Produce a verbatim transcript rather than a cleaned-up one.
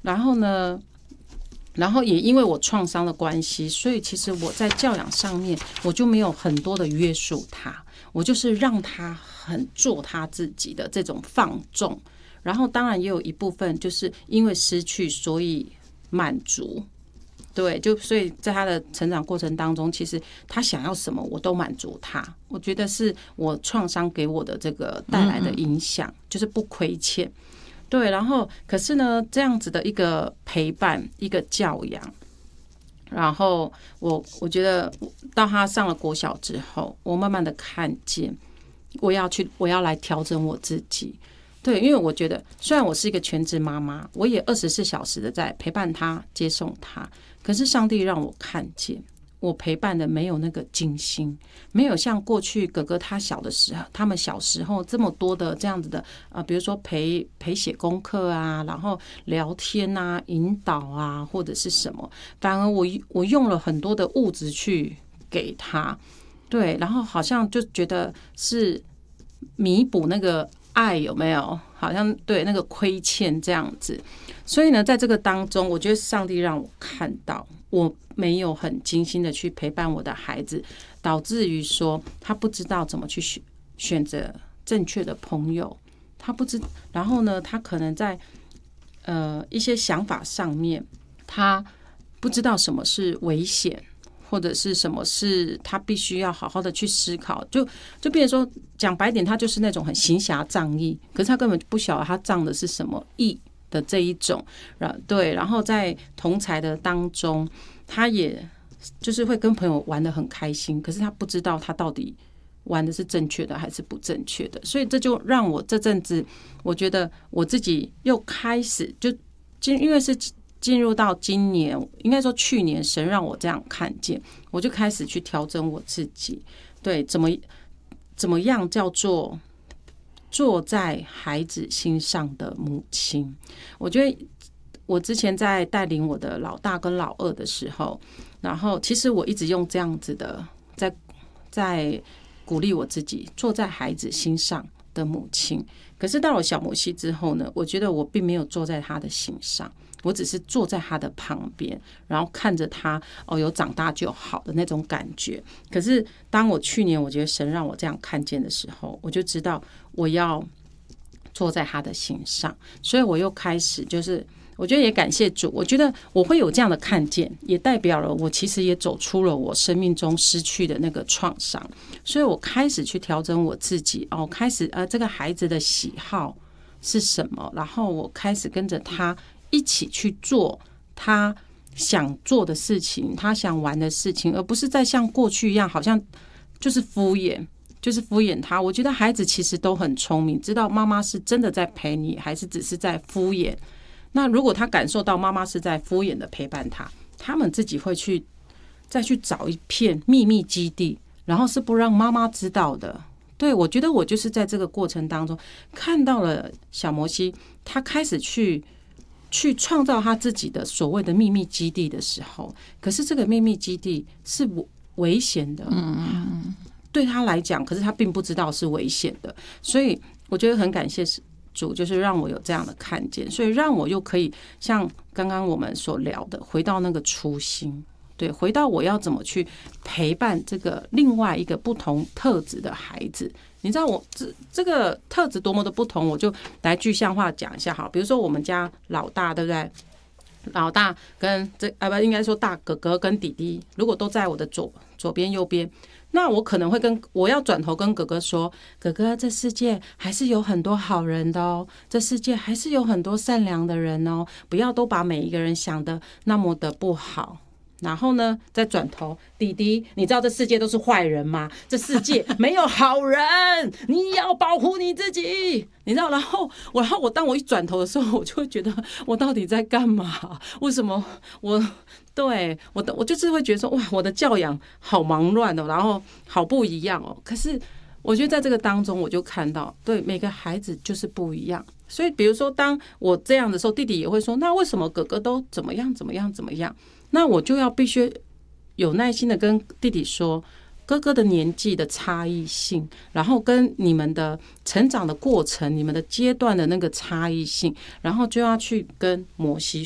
然后呢，然后也因为我创伤的关系，所以其实我在教养上面我就没有很多的约束他，我就是让他很做他自己的这种放纵。然后当然也有一部分就是因为失去，所以满足。对，就所以在他的成长过程当中，其实他想要什么我都满足他。我觉得是我创伤给我的这个带来的影响，就是不亏欠。对，然后可是呢，这样子的一个陪伴，一个教养，然后我我觉得到他上了国小之后，我慢慢的看见，我要去，我要来调整我自己。对，因为我觉得虽然我是一个全职妈妈，我也二十四小时的在陪伴他、接送他，可是上帝让我看见，我陪伴的没有那个精心，没有像过去哥哥他小的时候，他们小时候这么多的这样子的呃，比如说陪陪写功课啊，然后聊天啊、引导啊，或者是什么，反而我我用了很多的物质去给他，对，然后好像就觉得是弥补那个爱有没有？好像对那个亏欠这样子，所以呢，在这个当中，我觉得上帝让我看到，我没有很精心的去陪伴我的孩子，导致于说他不知道怎么去选选择正确的朋友，他不知，然后呢，他可能在呃一些想法上面，他不知道什么是危险。或者是什么是他必须要好好的去思考，就就变成说讲白点，他就是那种很行侠仗义，可是他根本不晓得他仗的是什么义的这一种，对，然后在同侪的当中，他也就是会跟朋友玩得很开心，可是他不知道他到底玩的是正确的还是不正确的，所以这就让我这阵子，我觉得我自己又开始就因为是。进入到今年，应该说去年，神让我这样看见，我就开始去调整我自己。对，怎么怎么样叫做坐在孩子心上的母亲？我觉得我之前在带领我的老大跟老二的时候，然后其实我一直用这样子的，在在鼓励我自己，坐在孩子心上的母亲。可是到了小摩西之后呢，我觉得我并没有坐在他的心上。我只是坐在他的旁边，然后看着他哦，有长大就好的那种感觉。可是当我去年我觉得神让我这样看见的时候，我就知道我要坐在他的心上，所以我又开始就是我觉得也感谢主，我觉得我会有这样的看见，也代表了我其实也走出了我生命中失去的那个创伤，所以我开始去调整我自己哦，开始呃这个孩子的喜好是什么，然后我开始跟着他一起去做他想做的事情，他想玩的事情，而不是再像过去一样，好像就是敷衍，就是敷衍他。我觉得孩子其实都很聪明，知道妈妈是真的在陪你，还是只是在敷衍。那如果他感受到妈妈是在敷衍的陪伴他，他们自己会去再去找一片秘密基地，然后是不让妈妈知道的。对，我觉得我就是在这个过程当中看到了小摩西，他开始去。去创造他自己的所谓的秘密基地的时候，可是这个秘密基地是危险的，嗯，对他来讲，可是他并不知道是危险的，所以我觉得很感谢主，就是让我有这样的看见，所以让我又可以像刚刚我们所聊的，回到那个初心，对，回到我要怎么去陪伴这个另外一个不同特质的孩子。你知道我这这个特质多么的不同，我就来具象化讲一下好。比如说我们家老大，对不对？老大跟这啊不应该说大哥哥跟弟弟，如果都在我的左左边右边，那我可能会跟我要转头跟哥哥说，哥哥，这世界还是有很多好人的哦，这世界还是有很多善良的人哦，不要都把每一个人想得那么的不好。然后呢，再转头，弟弟，你知道这世界都是坏人吗？这世界没有好人，你要保护你自己，你知道？然后我，然后我当我一转头的时候，我就会觉得我到底在干嘛？为什么我对我的我就是会觉得说，哇，我的教养好忙乱哦，然后好不一样哦。可是我觉得在这个当中，我就看到，对每个孩子就是不一样。所以，比如说，当我这样的时候，弟弟也会说：“那为什么哥哥都怎么样怎么样怎么样？”那我就要必须有耐心的跟弟弟说，哥哥的年纪的差异性，然后跟你们的成长的过程、你们的阶段的那个差异性，然后就要去跟摩西